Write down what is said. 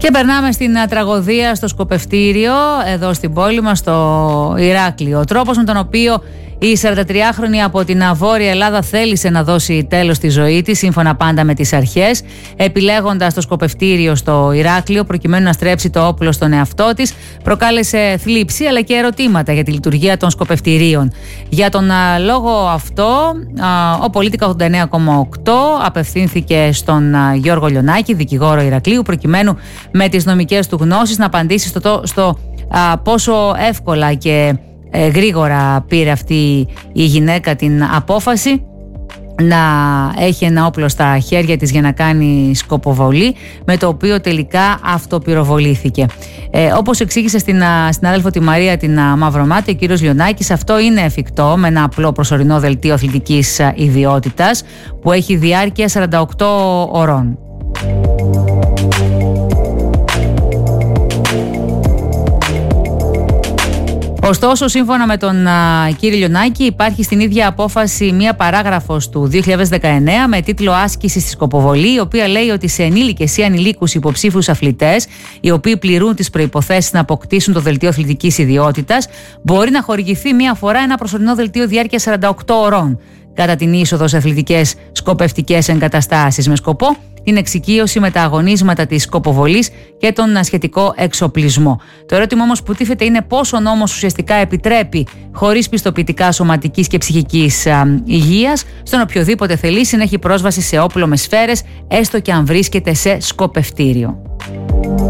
Και περνάμε στην τραγωδία στο σκοπευτήριο εδώ στην πόλη μας, στο Ηράκλειο. Ο τρόπος με τον οποίο η 43χρονη από την Βόρεια Ελλάδα θέλησε να δώσει τέλος στη ζωή της, σύμφωνα πάντα με τις αρχές, επιλέγοντας το σκοπευτήριο στο Ηράκλειο προκειμένου να στρέψει το όπλο στον εαυτό της, προκάλεσε θλίψη αλλά και ερωτήματα για τη λειτουργία των σκοπευτηρίων. Για τον λόγο αυτό, ο Πολίτικα 89,8 απευθύνθηκε στον Γιώργο Λιονάκη, δικηγόρο Ηρακλείου, προκειμένου με τις νομικές του γνώσεις να απαντήσει στο πόσο εύκολα και γρήγορα πήρε αυτή η γυναίκα την απόφαση να έχει ένα όπλο στα χέρια της για να κάνει σκοποβολή, με το οποίο τελικά αυτοπυροβολήθηκε. Όπως εξήγησε στην συνάδελφο τη Μαρία την Μαυρομάτη, ο κύριος Λιονάκης, αυτό είναι εφικτό με ένα απλό προσωρινό δελτίο αθλητικής ιδιότητας που έχει διάρκεια 48 ωρών. Ωστόσο, σύμφωνα με τον κύριο Λιονάκη, υπάρχει στην ίδια απόφαση μία παράγραφος του 2019 με τίτλο «Άσκηση στη σκοποβολή», η οποία λέει ότι σε ενήλικες ή ανηλίκους υποψήφιους αθλητές, οι οποίοι πληρούν τις προϋποθέσεις να αποκτήσουν το δελτίο αθλητικής ιδιότητας, μπορεί να χορηγηθεί μία φορά ένα προσωρινό δελτίο διάρκειας 48 ωρών κατά την είσοδο σε αθλητικές σκοπευτικές εγκαταστάσεις, με σκοπό την εξοικείωση με τα αγωνίσματα της σκοποβολής και τον σχετικό εξοπλισμό. Το ερώτημα όμως που τίθεται είναι πώς ο νόμος ουσιαστικά επιτρέπει, χωρίς πιστοποιητικά σωματικής και ψυχικής υγείας, στον οποιοδήποτε θελήσει να έχει πρόσβαση σε όπλο με σφαίρες, έστω και αν βρίσκεται σε σκοπευτήριο.